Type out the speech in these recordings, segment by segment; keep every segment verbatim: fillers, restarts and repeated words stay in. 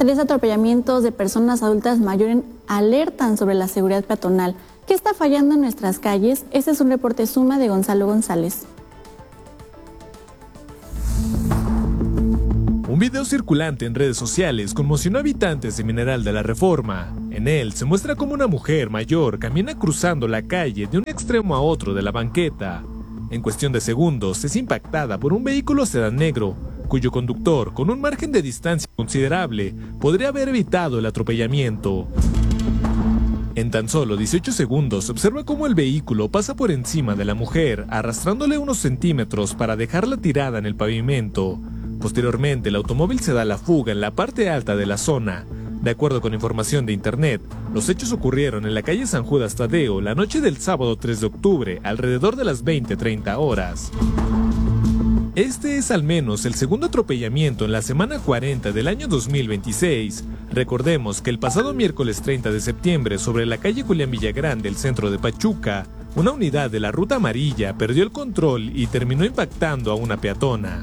Tres atropellamientos de personas adultas mayores alertan sobre la seguridad peatonal. ¿Qué está fallando en nuestras calles? Este es un reporte Suma de Gonzalo González. Un video circulante en redes sociales conmocionó a habitantes de Mineral de la Reforma. En él se muestra cómo una mujer mayor camina cruzando la calle de un extremo a otro de la banqueta. En cuestión de segundos es impactada por un vehículo sedán negro, cuyo conductor, con un margen de distancia considerable, podría haber evitado el atropellamiento. En tan solo dieciocho segundos se observa cómo el vehículo pasa por encima de la mujer, arrastrándole unos centímetros para dejarla tirada en el pavimento. Posteriormente, el automóvil se da a la fuga en la parte alta de la zona. De acuerdo con información de internet, los hechos ocurrieron en la calle San Judas Tadeo la noche del sábado tres de octubre, alrededor de las veinte treinta horas. Este es al menos el segundo atropellamiento en la semana cuarenta del año dos mil veintiséis. Recordemos que el pasado miércoles treinta de septiembre, sobre la calle Julián Villagrán del centro de Pachuca, una unidad de la ruta amarilla perdió el control y terminó impactando a una peatona.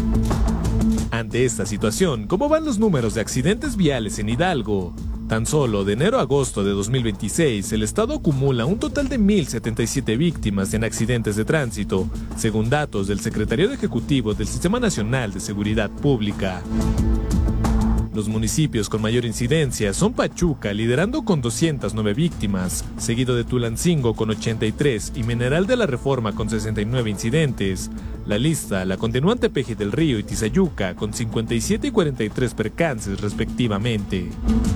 Ante esta situación, ¿cómo van los números de accidentes viales en Hidalgo? Tan solo de enero a agosto de dos mil veintiséis, el estado acumula un total de mil setenta y siete víctimas en accidentes de tránsito, según datos del Secretariado Ejecutivo del Sistema Nacional de Seguridad Pública. Los municipios con mayor incidencia son Pachuca, liderando con doscientas nueve víctimas, seguido de Tulancingo con ochenta y tres y Mineral de la Reforma con sesenta y nueve incidentes. La lista la continúan Tepeji del Río y Tizayuca con cincuenta y siete y cuarenta y tres percances respectivamente.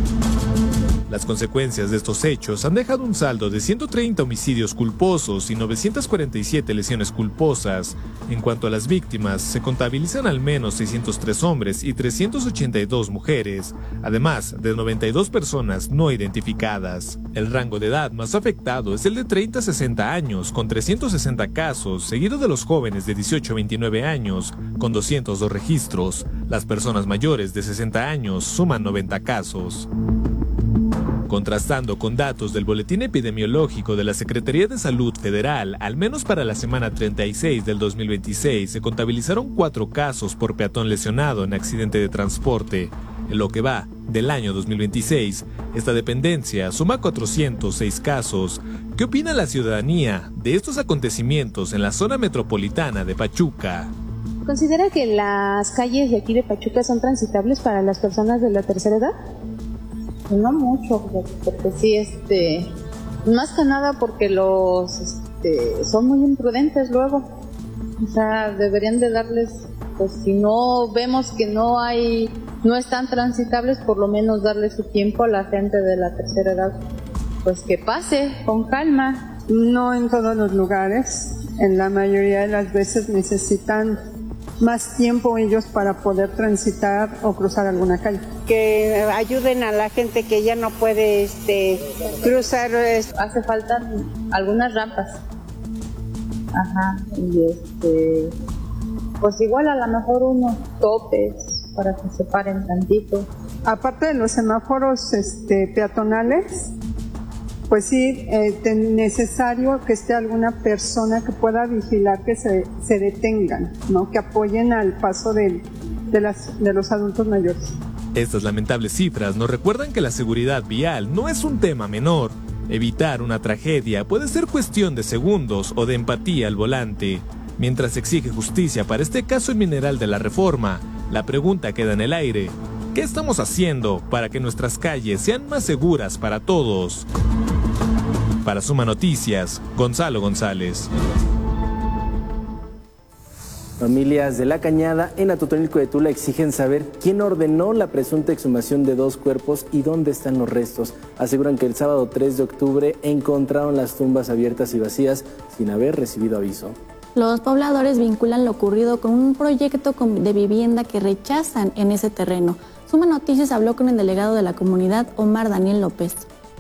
Las consecuencias de estos hechos han dejado un saldo de ciento treinta homicidios culposos y novecientas cuarenta y siete lesiones culposas. En cuanto a las víctimas, se contabilizan al menos seiscientos tres hombres y trescientas ochenta y dos mujeres, además de noventa y dos personas no identificadas. El rango de edad más afectado es el de treinta a sesenta años, con trescientos sesenta casos, seguido de los jóvenes de dieciocho a veintinueve años, con doscientos dos registros. Las personas mayores de sesenta años suman noventa casos. Contrastando con datos del Boletín Epidemiológico de la Secretaría de Salud Federal, al menos para la semana treinta y seis del dos mil veintiséis se contabilizaron cuatro casos por peatón lesionado en accidente de transporte. En lo que va del año dos mil veintiséis, esta dependencia suma cuatrocientos seis casos. ¿Qué opina la ciudadanía de estos acontecimientos en la zona metropolitana de Pachuca? ¿Considera que las calles de aquí de Pachuca son transitables para las personas de la tercera edad? No mucho, porque sí, este, más que nada porque los, este, son muy imprudentes luego, o sea, deberían de darles, pues si no vemos que no hay, no están transitables, por lo menos darle su tiempo a la gente de la tercera edad, pues que pase con calma. No en todos los lugares, en la mayoría de las veces necesitan más tiempo ellos para poder transitar o cruzar alguna calle. Que ayuden a la gente que ya no puede este, cruzar. Hace falta algunas rampas. Ajá, y este, pues igual a lo mejor unos topes para que se paren tantito. Aparte de los semáforos este, peatonales, pues sí, es eh, necesario que esté alguna persona que pueda vigilar que se, se detengan, ¿no? Que apoyen al paso de, de, las, de los adultos mayores. Estas lamentables cifras nos recuerdan que la seguridad vial no es un tema menor. Evitar una tragedia puede ser cuestión de segundos o de empatía al volante. Mientras se exige justicia para este caso en Mineral de la Reforma, la pregunta queda en el aire. ¿Qué estamos haciendo para que nuestras calles sean más seguras para todos? Para Suma Noticias, Gonzalo González. Familias de La Cañada en Atotonilco de Tula exigen saber quién ordenó la presunta exhumación de dos cuerpos y dónde están los restos. Aseguran que el sábado tres de octubre encontraron las tumbas abiertas y vacías sin haber recibido aviso. Los pobladores vinculan lo ocurrido con un proyecto de vivienda que rechazan en ese terreno. Suma Noticias habló con el delegado de la comunidad, Omar Daniel López.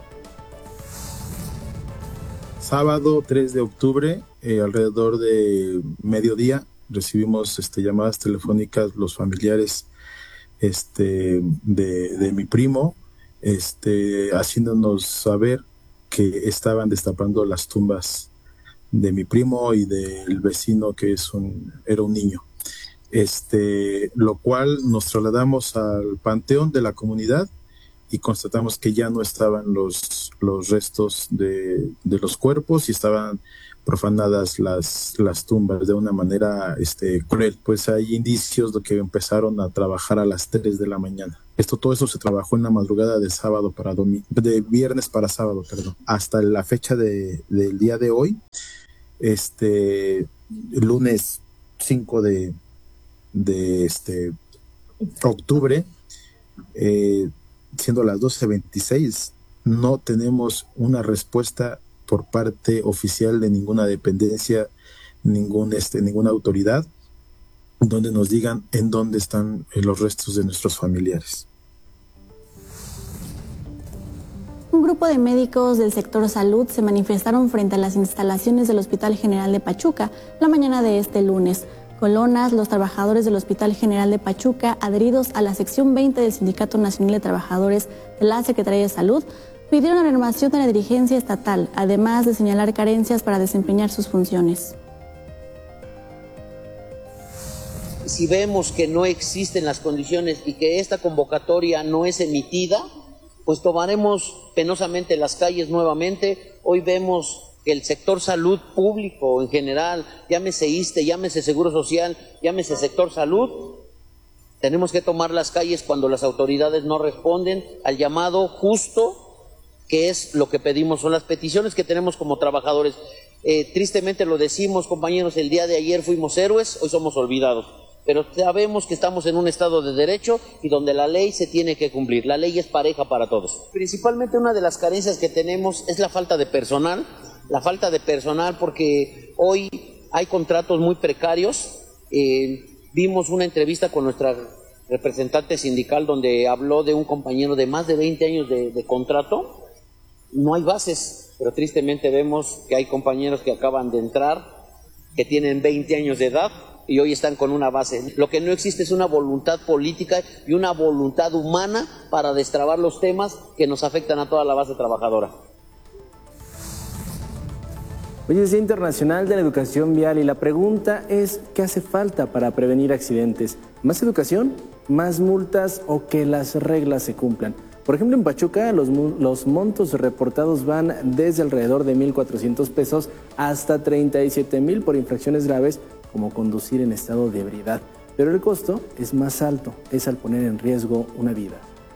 Sábado tres de octubre, eh, alrededor de mediodía, recibimos este, llamadas telefónicas los familiares este, de, de mi primo, este, haciéndonos saber que estaban destapando las tumbas de mi primo y del vecino que es un, era un niño. este, lo cual nos trasladamos al panteón de la comunidad y constatamos que ya no estaban los, los restos de, de los cuerpos y estaban profanadas las, las tumbas de una manera este, cruel. Pues hay indicios de que empezaron a trabajar a las tres de la mañana. Esto, todo eso se trabajó en la madrugada de sábado para domingo, de viernes para sábado, perdón. Hasta la fecha de, del día de hoy, este, lunes cinco de, de este, octubre, eh, siendo las doce veintiséis, no tenemos una respuesta por parte oficial de ninguna dependencia, ningún, este, ninguna autoridad, donde nos digan en dónde están los restos de nuestros familiares. Un grupo de médicos del sector salud se manifestaron frente a las instalaciones del Hospital General de Pachuca la mañana de este lunes. Con lonas, los trabajadores del Hospital General de Pachuca, adheridos a la sección veinte del Sindicato Nacional de Trabajadores de la Secretaría de Salud, pidieron la renovación de la dirigencia estatal, además de señalar carencias para desempeñar sus funciones. Si vemos que no existen las condiciones y que esta convocatoria no es emitida, pues tomaremos penosamente las calles nuevamente. Hoy vemos que el sector salud público en general, llámese ISSSTE, llámese Seguro Social, llámese sector salud, tenemos que tomar las calles cuando las autoridades no responden al llamado justo, que es lo que pedimos, son las peticiones que tenemos como trabajadores. Eh, tristemente lo decimos, compañeros, el día de ayer fuimos héroes, hoy somos olvidados, pero sabemos que estamos en un estado de derecho y donde la ley se tiene que cumplir, la ley es pareja para todos. Principalmente una de las carencias que tenemos es la falta de personal, la falta de personal porque hoy hay contratos muy precarios. Eh, vimos una entrevista con nuestra representante sindical donde habló de un compañero de más de veinte años de, de contrato. No hay bases, pero tristemente vemos que hay compañeros que acaban de entrar, que tienen veinte años de edad y hoy están con una base. Lo que no existe es una voluntad política y una voluntad humana para destrabar los temas que nos afectan a toda la base trabajadora. Hoy es Día Internacional de la Educación Vial y la pregunta es, ¿qué hace falta para prevenir accidentes? ¿Más educación? ¿Más multas o que las reglas se cumplan? Por ejemplo, en Pachuca los, los montos reportados van desde alrededor de mil cuatrocientos pesos hasta treinta y siete mil por infracciones graves como conducir en estado de ebriedad. Pero el costo es más alto, es al poner en riesgo una vida.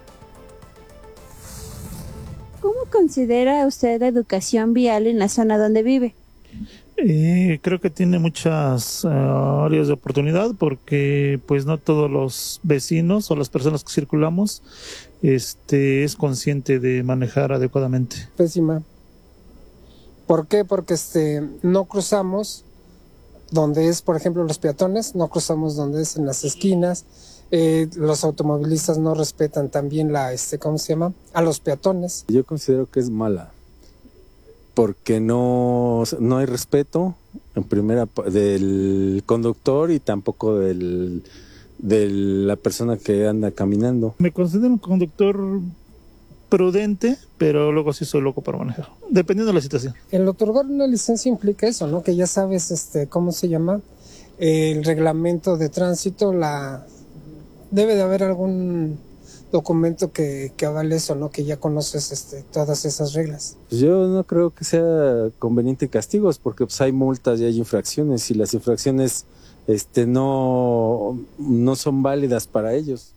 ¿Cómo considera usted la educación vial en la zona donde vive? Eh, creo que tiene muchas uh, áreas de oportunidad porque pues no todos los vecinos o las personas que circulamos este, es consciente de manejar adecuadamente. Pésima. ¿Por qué? Porque este, no cruzamos donde es, por ejemplo, los peatones, no cruzamos donde es en las esquinas, eh, los automovilistas no respetan también la, este, ¿cómo se llama? A los peatones. Yo considero que es mala. Porque no, no hay respeto en primera del conductor y tampoco del, de la persona que anda caminando. Me considero un conductor prudente, pero luego sí soy loco para manejar, dependiendo de la situación. El otorgar una licencia implica eso, ¿no? Que ya sabes, este, ¿cómo se llama? El reglamento de tránsito, la debe de haber algún documento que, que avale eso, ¿no? Que ya conoces este, todas esas reglas. Yo no creo que sea conveniente castigos porque pues, hay multas y hay infracciones y las infracciones este, no, no son válidas para ellos.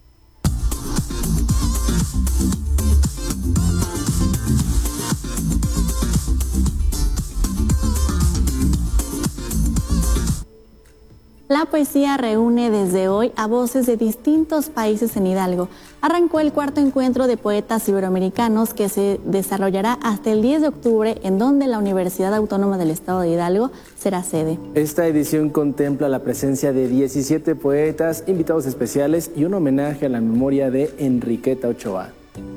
La poesía reúne desde hoy a voces de distintos países en Hidalgo. Arrancó el cuarto encuentro de poetas iberoamericanos que se desarrollará hasta el diez de octubre, en donde la Universidad Autónoma del Estado de Hidalgo será sede. Esta edición contempla la presencia de diecisiete poetas, invitados especiales y un homenaje a la memoria de Enriqueta Ochoa.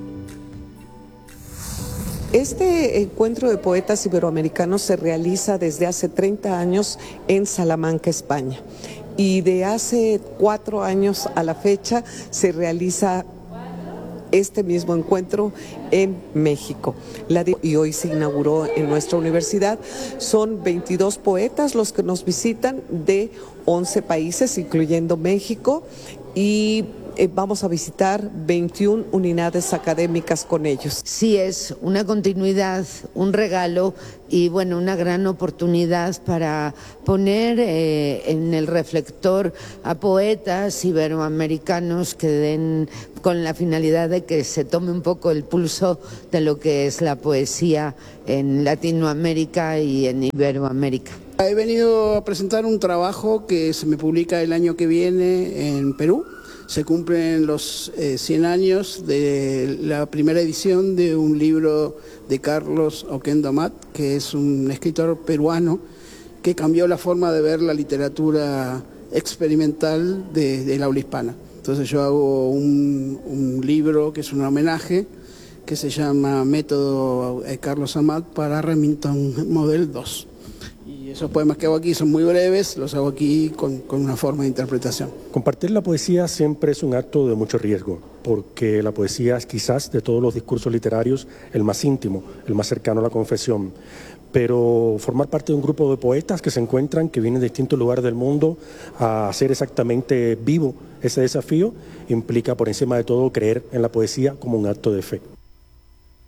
Este encuentro de poetas iberoamericanos se realiza desde hace treinta años en Salamanca, España. Y de hace cuatro años a la fecha se realiza este mismo encuentro en México. La y hoy se inauguró en nuestra universidad. Son veintidós poetas los que nos visitan de once países, incluyendo México, y eh, vamos a visitar veintiuna unidades académicas con ellos. Sí, es una continuidad, un regalo y bueno, una gran oportunidad para poner eh, en el reflector a poetas iberoamericanos que den con la finalidad de que se tome un poco el pulso de lo que es la poesía en Latinoamérica y en Iberoamérica. He venido a presentar un trabajo que se me publica el año que viene en Perú. Se cumplen los eh, cien años de la primera edición de un libro de Carlos Oquendo Amat, que es un escritor peruano que cambió la forma de ver la literatura experimental de, de la habla hispana. Entonces yo hago un, un libro que es un homenaje que se llama Método Carlos Amat para Remington Model dos. Y esos poemas que hago aquí son muy breves, los hago aquí con, con una forma de interpretación. Compartir la poesía siempre es un acto de mucho riesgo, porque la poesía es quizás de todos los discursos literarios el más íntimo, el más cercano a la confesión. Pero formar parte de un grupo de poetas que se encuentran, que vienen de distintos lugares del mundo a hacer exactamente vivo ese desafío, implica por encima de todo creer en la poesía como un acto de fe.